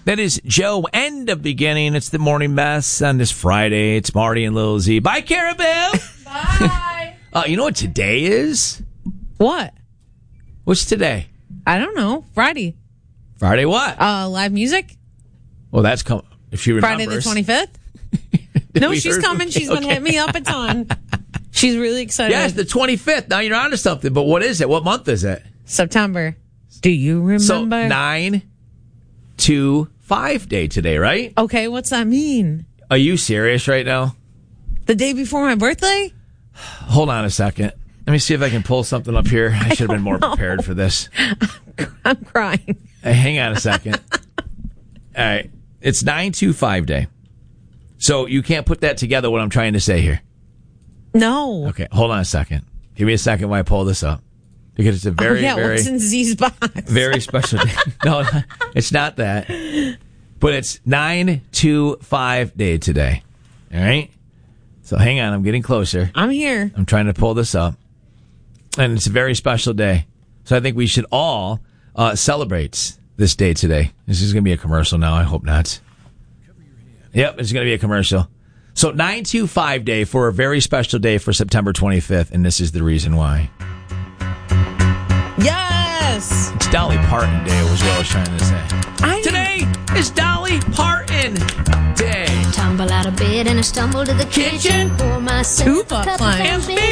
That is Joe, end of beginning. It's the morning mess on this Friday. It's Marty and Lil Z. Bye, Carabelle. Bye. You know what today is? What? What's today? I don't know. Friday. Friday what? Live music? Well, that's coming. If she remembers. Friday the 25th? No, she's coming. She's been hitting me up a ton. She's really excited. Yes, the 25th. Now you're onto something. But what is it? What month is it? September. Do you remember? So 9-2-5 day today, right? Okay, what's that mean? Are you serious right now? The day before my birthday? Hold on a second. Let me see if I can pull something up here. I should have been more prepared for this. I'm crying. Hey, hang on a second. All right. It's 9-2-5 day. So you can't put that together, what I'm trying to say here. No. Okay, hold on a second. Give me a second while I pull this up. Because it's a very, what's in Z's box? very special day. No, it's not that. But it's 9-2-5 day today. All right? So hang on, I'm getting closer. I'm here. I'm trying to pull this up. And it's a very special day. So I think we should all celebrate this day today. This is going to be a commercial now. I hope not. Yep, it's going to be a commercial. So 9-2-5 day for a very special day for September 25th. And this is the reason why. Yes! It's Dolly Parton Day was what I was trying to say. Today is Dolly Parton Day. Tumble out of bed and I stumble to the kitchen. Pour myself a cup of Ambition.